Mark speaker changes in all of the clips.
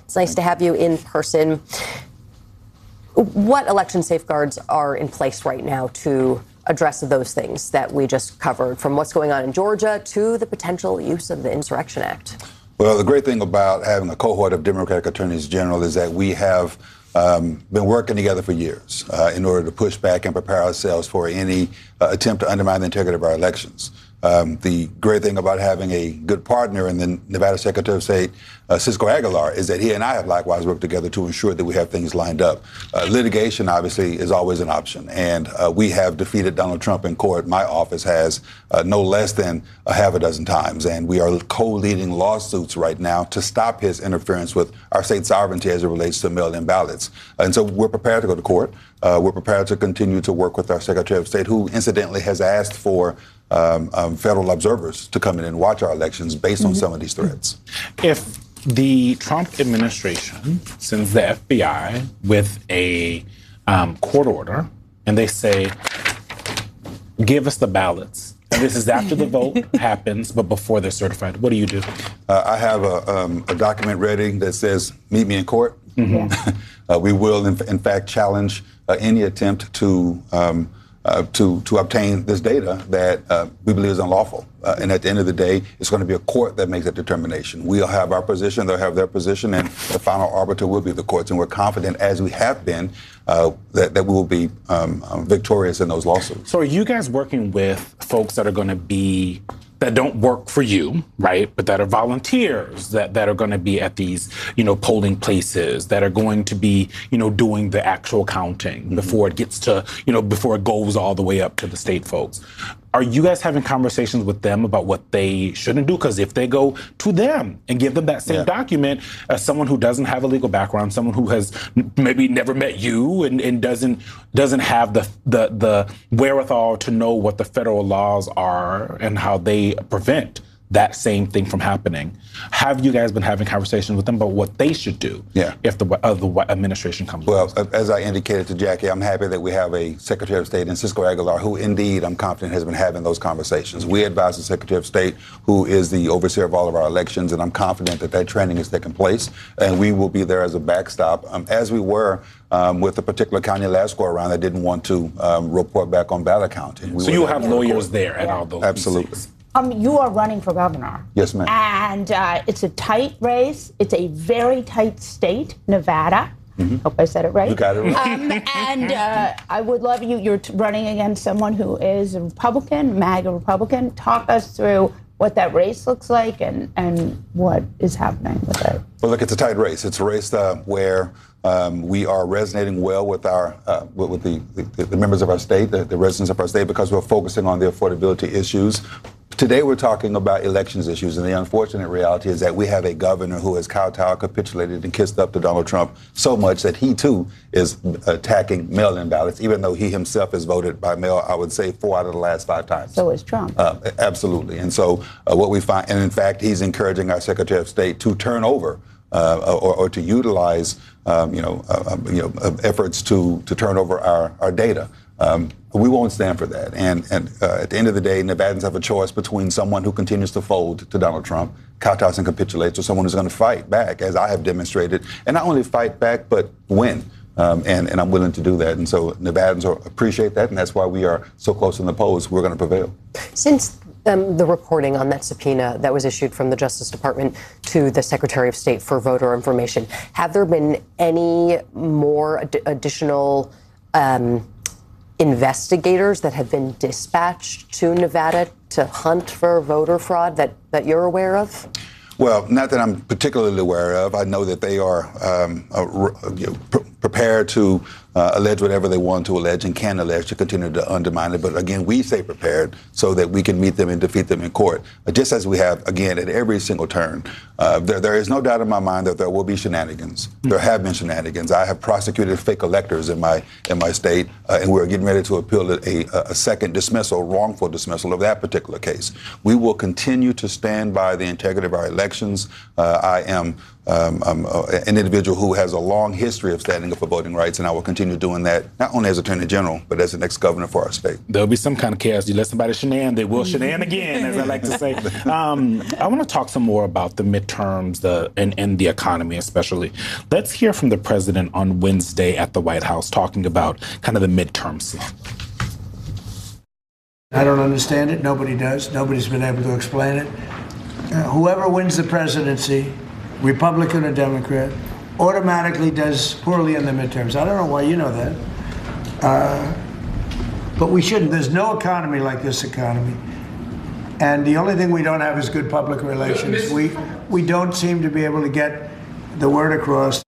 Speaker 1: It's nice to have you in person. What election safeguards are in place right now to address those things that we just covered, from what's going on in Georgia to the potential use of the Insurrection Act?
Speaker 2: Well, the great thing about having a cohort of Democratic attorneys general is that we have been working together for years in order to push back and prepare ourselves for any attempt to undermine the integrity of our elections. The great thing about having a good partner in the Nevada Secretary of State, Cisco Aguilar, is that he and I have likewise worked together to ensure that we have things lined up. Litigation, obviously, is always an option, and we have defeated Donald Trump in court. My office has no less than a half a dozen times, and we are co-leading lawsuits right now to stop his interference with our state sovereignty as it relates to mail-in ballots. And so we're prepared to go to court. We're prepared to continue to work with our Secretary of State, who incidentally has asked for federal observers to come in and watch our elections based on some of these threats.
Speaker 3: If the Trump administration sends the FBI with a court order and they say, give us the ballots, and this is after the vote happens, but before they're certified, what do you do?
Speaker 2: I have a document ready that says, meet me in court. Mm-hmm. We will, in fact, challenge any attempt to obtain this data that we believe is unlawful. And at the end of the day, it's going to be a court that makes that determination. We'll have our position, they'll have their position, and the final arbiter will be the courts. And we're confident, as we have been, that we will be victorious in those lawsuits.
Speaker 3: So are you guys working with folks that are going to be, that don't work for you, right, but that are volunteers, that are going to be at these, polling places, that are going to be, doing the actual counting before it gets to, before it goes all the way up to the state folks? Are you guys having conversations with them about what they shouldn't do? Because if they go to them and give them that same document, as someone who doesn't have a legal background, someone who has maybe never met you and doesn't have the wherewithal to know what the federal laws are and how they prevent that same thing from happening, have you guys been having conversations with them about what they should do if the administration comes?
Speaker 2: Well, as I indicated to Jackie, I'm happy that we have a Secretary of State in Cisco Aguilar who indeed, I'm confident, has been having those conversations. We advise the Secretary of State, who is the overseer of all of our elections, and I'm confident that that training is taking place, and we will be there as a backstop, as we were with a particular county last go around that didn't want to report back on ballot counting.
Speaker 3: So you'll have lawyers there at all those
Speaker 2: Absolutely.
Speaker 3: meetings.
Speaker 4: You are running for governor.
Speaker 2: Yes, ma'am.
Speaker 4: And it's a tight race. It's a very tight state, Nevada. Hope I said it right.
Speaker 2: You got it right.
Speaker 4: And I would love you're running against someone who is a Republican, MAGA Republican. Talk us through what that race looks like and what is happening with it.
Speaker 2: Well, look, it's a tight race. It's a race where we are resonating well with our with the members of our state, the residents of our state, because we're focusing on the affordability issues. Today, we're talking about elections issues, and the unfortunate reality is that we have a governor who has kowtowed, capitulated, and kissed up to Donald Trump so much that he, too, is attacking mail-in ballots, even though he himself has voted by mail, I would say, 4 out of the last 5 times.
Speaker 4: So is Trump.
Speaker 2: Absolutely. And so what we find, and in fact, he's encouraging our Secretary of State to turn over or to utilize, efforts to turn over our data. We won't stand for that. And at the end of the day, Nevadans have a choice between someone who continues to fold to Donald Trump, kowtows and capitulates, or someone who's going to fight back, as I have demonstrated, and not only fight back, but win. And I'm willing to do that. And so Nevadans appreciate that, and that's why we are so close in the polls. We're going to prevail.
Speaker 1: Since the reporting on that subpoena that was issued from the Justice Department to the Secretary of State for voter information, have there been any more additional investigators that have been dispatched to Nevada to hunt for voter fraud that you're aware of?
Speaker 2: Well, not that I'm particularly aware of. I know that they are prepared to allege whatever they want to allege and can allege to continue to undermine it. But again, we stay prepared so that we can meet them and defeat them in court, just as we have, again, at every single turn. There is no doubt in my mind that there will be shenanigans. There have been shenanigans. I have prosecuted fake electors in my state, and we're getting ready to appeal a second dismissal, wrongful dismissal of that particular case. We will continue to stand by the integrity of our elections. I am an individual who has a long history of standing up for voting rights, and I will continue continue doing that, not only as Attorney General, but as the next governor for our state.
Speaker 3: There'll be some kind of chaos. You let somebody shenan, they will shenan again, as I like to say. I want to talk some more about the midterms and the economy especially. Let's hear from the president on Wednesday at the White House talking about kind of the midterm slump.
Speaker 5: I don't understand it. Nobody does. Nobody's been able to explain it. Whoever wins the presidency, Republican or Democrat, automatically does poorly in the midterms. I don't know why you know that. But we shouldn't. There's no economy like this economy. And the only thing we don't have is good public relations. We don't seem to be able to get the word across.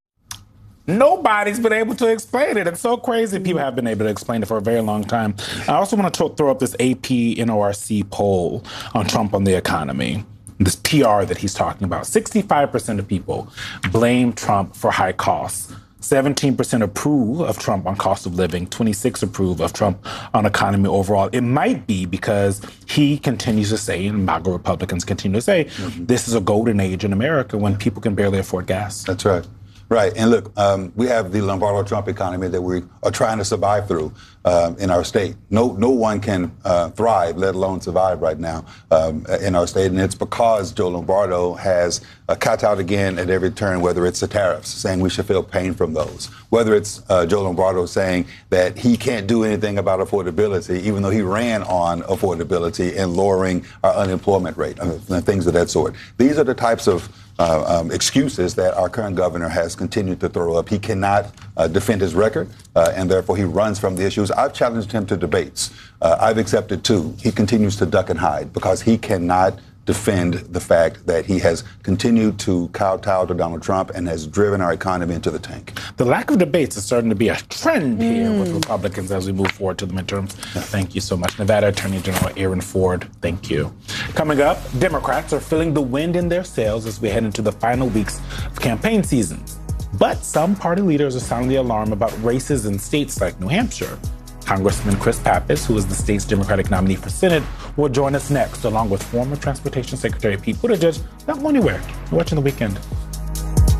Speaker 3: Nobody's been able to explain it. It's so crazy. People have been able to explain it for a very long time. I also want to throw up this AP NORC poll on Trump on the economy. This PR that he's talking about. 65% of people blame Trump for high costs. 17% approve of Trump on cost of living. 26% approve of Trump on economy overall. It might be because he continues to say, and MAGA Republicans continue to say, this is a golden age in America when people can barely afford gas.
Speaker 2: That's right. Right. And look, we have the Lombardo-Trump economy that we are trying to survive through in our state. No one can thrive, let alone survive right now in our state. And it's because Joe Lombardo has cut out again at every turn, whether it's the tariffs, saying we should feel pain from those, whether it's Joe Lombardo saying that he can't do anything about affordability, even though he ran on affordability and lowering our unemployment rate, and things of that sort. These are the types of excuses that our current governor has continued to throw up. He cannot defend his record, and therefore he runs from the issues. I've challenged him to debates. I've accepted two. He continues to duck and hide because he cannot defend the fact that he has continued to kowtow to Donald Trump and has driven our economy into the tank.
Speaker 3: The lack of debates is starting to be a trend here with Republicans as we move forward to the midterms. Thank you so much. Nevada Attorney General Aaron Ford, thank you. Coming up, Democrats are feeling the wind in their sails as we head into the final weeks of campaign season. But some party leaders are sounding the alarm about races in states like New Hampshire. Congressman Chris Pappas, who is the state's Democratic nominee for Senate, will join us next, along with former Transportation Secretary Pete Buttigieg. Not go anywhere. You're watching The Weekend.